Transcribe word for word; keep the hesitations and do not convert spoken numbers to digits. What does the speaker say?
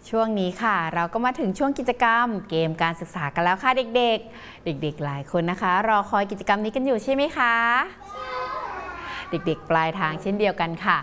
ช่วงนี้ค่ะเราก็มาถึงช่วงกิจกรรมเกมการศึกษากันแล้วค่ะเด็กๆเด็กๆหลายคนนะคะรอคอยกิจกรรมนี้กันอยู่ใช่ไหมคะเด็กๆปลายทางเช่นเดียวกันค่ะ